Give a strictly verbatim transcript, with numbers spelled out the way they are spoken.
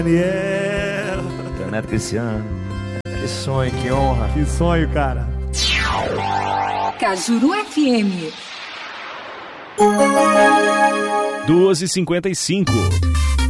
Daniel. Teu neto Cristiano. Que sonho, que honra. Que sonho, cara. Cajuru F M. duas e cinquenta e cinco.